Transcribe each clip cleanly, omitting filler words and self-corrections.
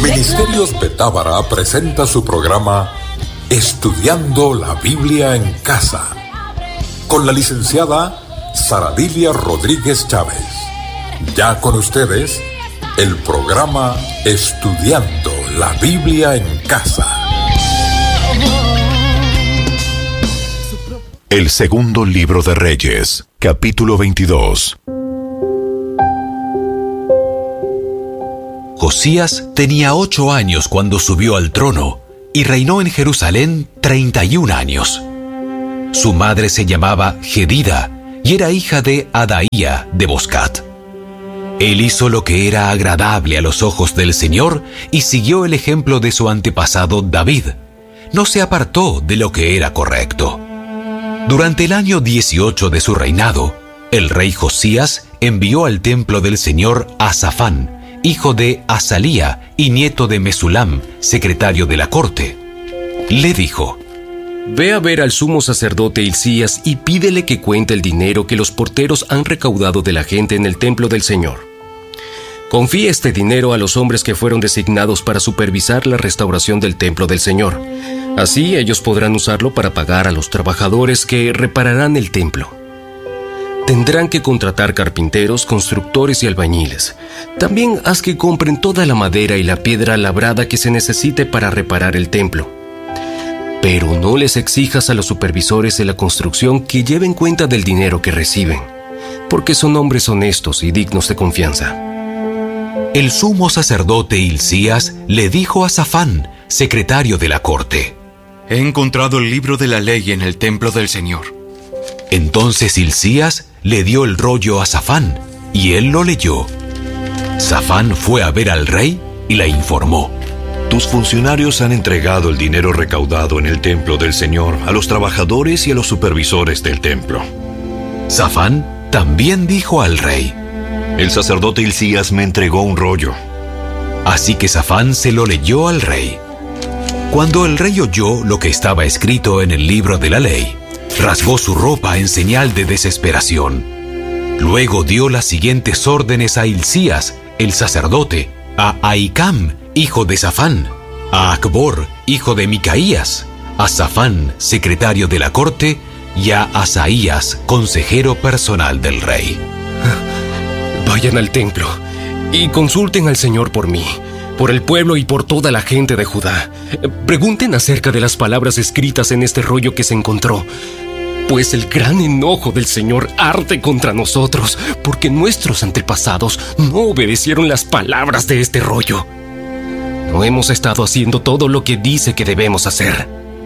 Ministerios Betábara presenta su programa Estudiando la Biblia en Casa, con la licenciada Saradilia Rodríguez Chávez. Ya con ustedes, el programa Estudiando la Biblia en Casa. El segundo libro de Reyes, capítulo 22. Josías tenía 8 años cuando subió al trono y reinó en Jerusalén 31 años. Su madre se llamaba Jedida y era hija de Adaía de Boscat. Él hizo lo que era agradable a los ojos del Señor y siguió el ejemplo de su antepasado David. No se apartó de lo que era correcto. Durante el año 18 de su reinado, el rey Josías envió al templo del Señor a Safán, hijo de Asalía y nieto de Mesulam, secretario de la corte. Le dijo: Ve a ver al sumo sacerdote Hilcías y pídele que cuente el dinero que los porteros han recaudado de la gente en el templo del Señor. Confía este dinero a los hombres que fueron designados para supervisar la restauración del templo del Señor. Así ellos podrán usarlo para pagar a los trabajadores que repararán el templo. Tendrán que contratar carpinteros, constructores y albañiles. También haz que compren toda la madera y la piedra labrada que se necesite para reparar el templo. Pero no les exijas a los supervisores de la construcción que lleven cuenta del dinero que reciben, porque son hombres honestos y dignos de confianza. El sumo sacerdote Hilcías le dijo a Safán, secretario de la corte: He encontrado el libro de la ley en el templo del Señor. Entonces Hilcías le dio el rollo a Safán, y él lo leyó. Safán fue a ver al rey y le informó: Tus funcionarios han entregado el dinero recaudado en el templo del Señor a los trabajadores y a los supervisores del templo. Safán también dijo al rey: El sacerdote Hilcías me entregó un rollo. Así que Safán se lo leyó al rey. Cuando el rey oyó lo que estaba escrito en el libro de la ley, rasgó su ropa en señal de desesperación. Luego dio las siguientes órdenes a Hilcías, el sacerdote, a Ahicam, hijo de Safán, a Acbor, hijo de Micaías, a Safán, secretario de la corte, y a Asaías, consejero personal del rey. Vayan al templo y consulten al Señor por mí, por el pueblo y por toda la gente de Judá. Pregunten acerca de las palabras escritas en este rollo que se encontró, pues el gran enojo del Señor arde contra nosotros, porque nuestros antepasados no obedecieron las palabras de este rollo. No hemos estado haciendo todo lo que dice que debemos hacer.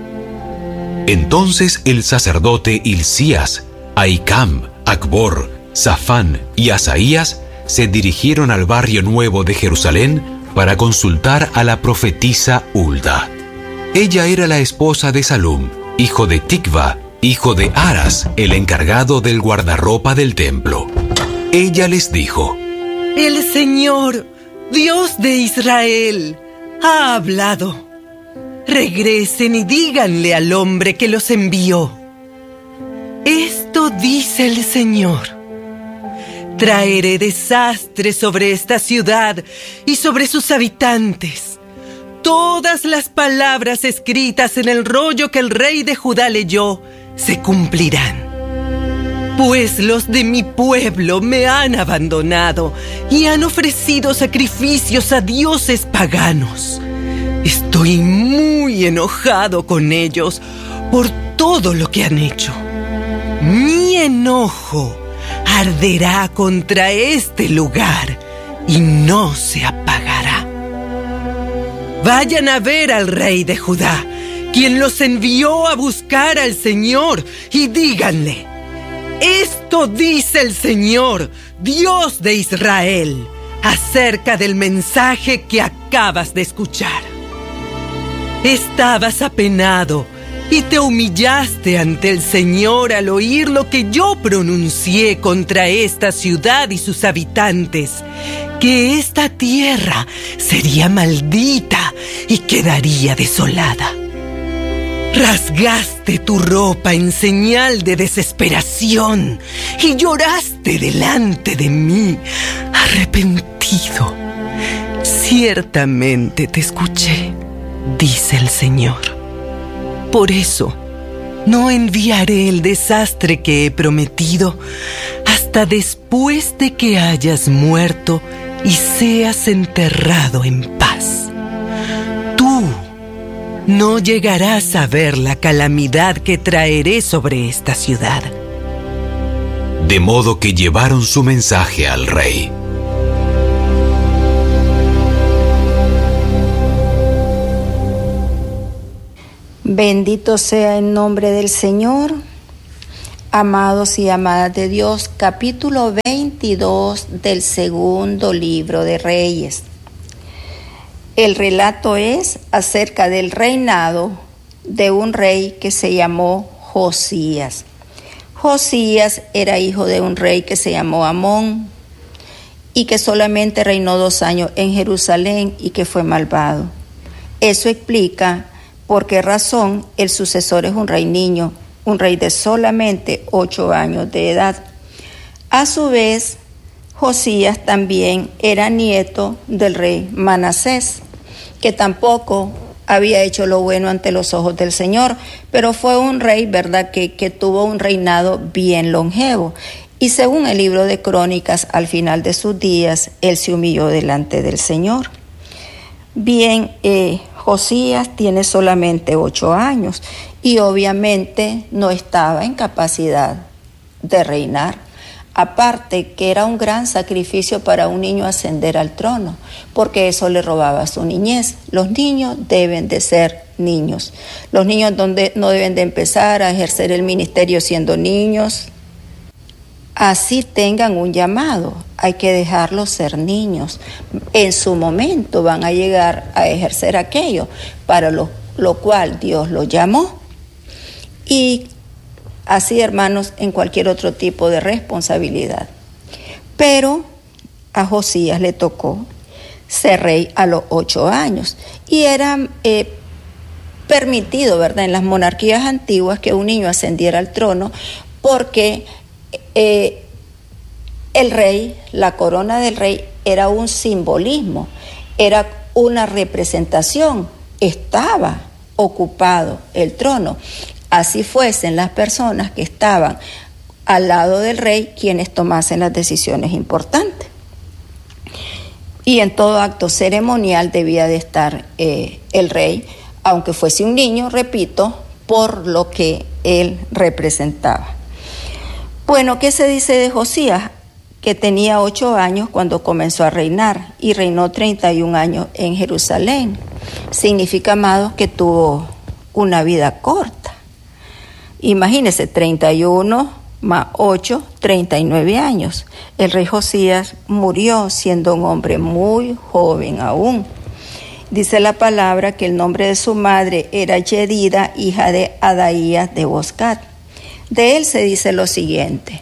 Entonces el sacerdote Hilcías, Ahicam, Acbor, Safán y Asaías se dirigieron al barrio nuevo de Jerusalén para consultar a la profetisa Hulda. Ella era la esposa de Salum, hijo de Tikva, hijo de Aras, el encargado del guardarropa del templo. Ella les dijo: El Señor, Dios de Israel, ha hablado. Regresen y díganle al hombre que los envió: Esto dice el Señor: Traeré desastre sobre esta ciudad y sobre sus habitantes. Todas las palabras escritas en el rollo que el rey de Judá leyó se cumplirán. Pues los de mi pueblo me han abandonado y han ofrecido sacrificios a dioses paganos. Estoy muy enojado con ellos por todo lo que han hecho. Mi enojo arderá contra este lugar y no se apagará. Vayan a ver al rey de Judá, quien los envió a buscar al Señor, y díganle: Esto dice el Señor, Dios de Israel, acerca del mensaje que acabas de escuchar. Estabas apenado y te humillaste ante el Señor al oír lo que yo pronuncié contra esta ciudad y sus habitantes, que esta tierra sería maldita y quedaría desolada. Rasgaste tu ropa en señal de desesperación y lloraste delante de mí, arrepentido. Ciertamente te escuché, dice el Señor. Por eso, no enviaré el desastre que he prometido hasta después de que hayas muerto y seas enterrado en paz. Tú no llegarás a ver la calamidad que traeré sobre esta ciudad. De modo que llevaron su mensaje al rey. Bendito sea el nombre del Señor. Amados y amadas de Dios, capítulo 22 del segundo libro de Reyes. El relato es acerca del reinado de un rey que se llamó Josías. Josías era hijo de un rey que se llamó Amón y que solamente reinó 2 años en Jerusalén y que fue malvado. Eso explica por qué razón el sucesor es un rey niño, un rey de solamente 8 años de edad. A su vez, Josías también era nieto del rey Manasés, que tampoco había hecho lo bueno ante los ojos del Señor, pero fue un rey, ¿verdad?, que tuvo un reinado bien longevo. Y según el libro de Crónicas, al final de sus días, él se humilló delante del Señor. Bien, Josías tiene solamente 8 años y obviamente no estaba en capacidad de reinar. Aparte que era un gran sacrificio para un niño ascender al trono, porque eso le robaba su niñez. Los niños deben de ser niños. Los niños no deben de empezar a ejercer el ministerio siendo niños. Así tengan un llamado, hay que dejarlos ser niños. En su momento van a llegar a ejercer aquello para lo cual Dios los llamó. Y así, hermanos, en cualquier otro tipo de responsabilidad. Pero a Josías le tocó ser rey a los 8 años. Y era permitido, ¿verdad?, en las monarquías antiguas que un niño ascendiera al trono, porque el rey, la corona del rey, era un simbolismo, era una representación, estaba ocupado el trono. Así fuesen las personas que estaban al lado del rey quienes tomasen las decisiones importantes. Y en todo acto ceremonial debía de estar el rey, aunque fuese un niño, repito, por lo que él representaba. Bueno, ¿qué se dice de Josías? Que tenía 8 años cuando comenzó a reinar y reinó 31 años en Jerusalén. Significa, amados, que tuvo una vida corta. Imagínense, 31 más 8, 39 años. El rey Josías murió siendo un hombre muy joven aún. Dice la palabra que el nombre de su madre era Yedida, hija de Adaías de Boscat. De él se dice lo siguiente.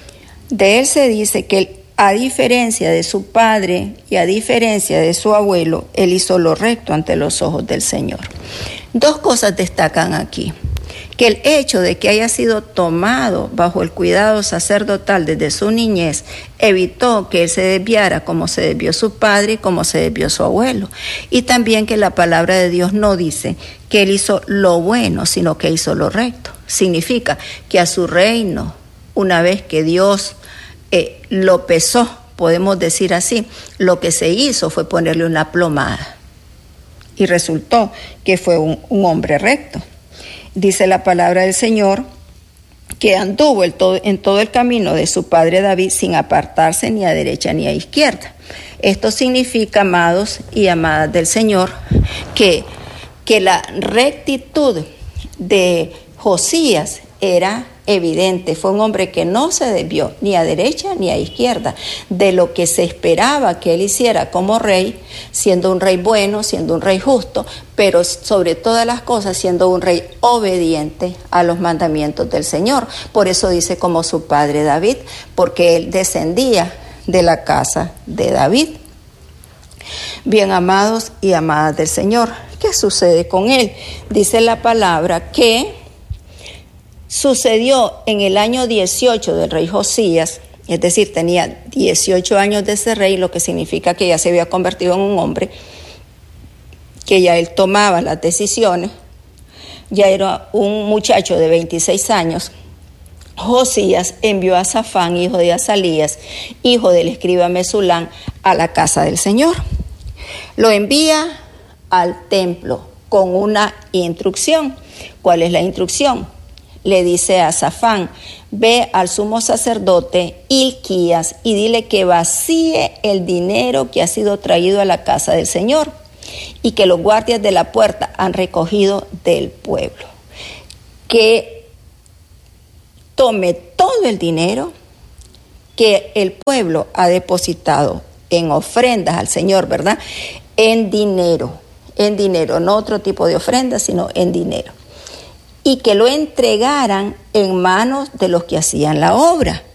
De él se dice que a diferencia de su padre y a diferencia de su abuelo, él hizo lo recto ante los ojos del Señor. 2 cosas destacan aquí. Que el hecho de que haya sido tomado bajo el cuidado sacerdotal desde su niñez evitó que él se desviara como se desvió su padre y como se desvió su abuelo. Y también que la palabra de Dios no dice que él hizo lo bueno, sino que hizo lo recto. Significa que a su reino, una vez que Dios lo pesó, podemos decir así, lo que se hizo fue ponerle una plomada. Y resultó que fue un hombre recto. Dice la palabra del Señor que anduvo en todo el camino de su padre David sin apartarse ni a derecha ni a izquierda. Esto significa, amados y amadas del Señor, que la rectitud de Josías era evidente. Fue un hombre que no se desvió ni a derecha ni a izquierda de lo que se esperaba que él hiciera como rey, siendo un rey bueno, siendo un rey justo, pero sobre todas las cosas siendo un rey obediente a los mandamientos del Señor. Por eso dice como su padre David, porque él descendía de la casa de David. Bien, amados y amadas del Señor, ¿qué sucede con él? Dice la palabra que sucedió en el año 18 del rey Josías, es decir, tenía 18 años de ser rey, lo que significa que ya se había convertido en un hombre, que ya él tomaba las decisiones, ya era un muchacho de 26 años, Josías envió a Safán, hijo de Azalías, hijo del escriba Mesulán, a la casa del Señor. Lo envía al templo con una instrucción. ¿Cuál es la instrucción? Le dice a Safán: ve al sumo sacerdote Hilquías y dile que vacíe el dinero que ha sido traído a la casa del Señor y que los guardias de la puerta han recogido del pueblo. Que tome todo el dinero que el pueblo ha depositado en ofrendas al Señor, ¿verdad? En dinero, no otro tipo de ofrendas, sino en dinero. Y que lo entregaran en manos de los que hacían la obra.